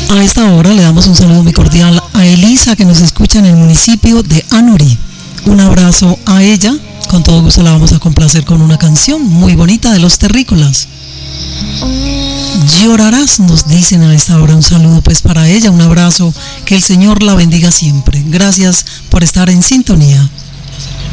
A esta hora le damos un saludo muy cordial a Elisa, que nos escucha en el municipio de Anuri. Un abrazo a ella. Con todo gusto la vamos a complacer con una canción muy bonita de Los Terrícolas. Llorarás, nos dicen a esta hora. Un saludo pues para ella, un abrazo, que el Señor la bendiga siempre. Gracias por estar en sintonía.